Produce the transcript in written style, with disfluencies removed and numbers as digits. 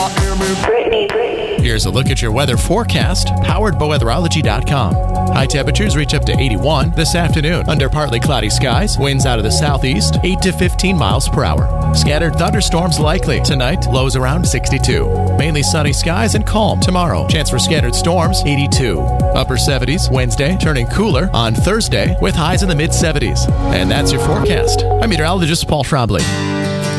Here's a look at your weather forecast, powered by weatherology.com. High temperatures reach up to 81 this afternoon under partly cloudy skies, winds out of the southeast, 8 to 15 miles per hour. Scattered thunderstorms likely. Tonight, lows around 62. Mainly sunny skies and calm tomorrow. Chance for scattered storms, 82. Upper 70s Wednesday, turning cooler on Thursday with highs in the mid-70s. And that's your forecast. I'm meteorologist Paul Trombley.